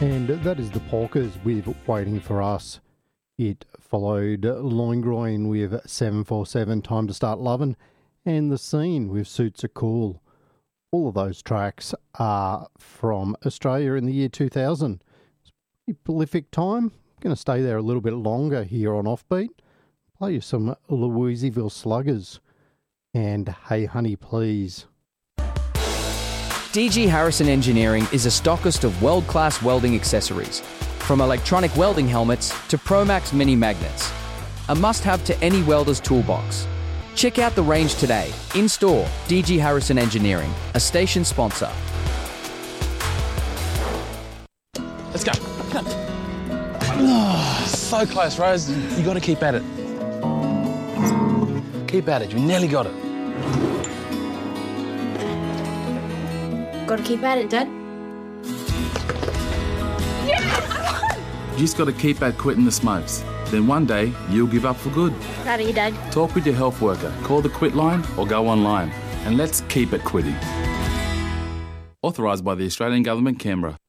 And that is the Polkas with Waiting for Us. It followed Loingroin with 747, Time to Start Lovin', and The Scene with Suits Are Cool. All of those tracks are from Australia in the year 2000. It's a pretty prolific time. I'm going to stay there a little bit longer here on Offbeat. Play you some Louisville Sluggers and Hey Honey Please. DG Harrison Engineering is a stockist of world-class welding accessories, from electronic welding helmets to Promax mini magnets. A must-have to any welder's toolbox. Check out the range today, in-store, DG Harrison Engineering, a station sponsor. Let's go. Oh, so close, Rose. You got to keep at it. Keep at it. You nearly got it. Got to keep at it, Dad. You just got to keep at quitting the smokes. Then one day, you'll give up for good. Proud of you, Dad. Talk with your health worker, call the Quit line or go online. And let's keep it quitting. Authorised by the Australian Government, Canberra.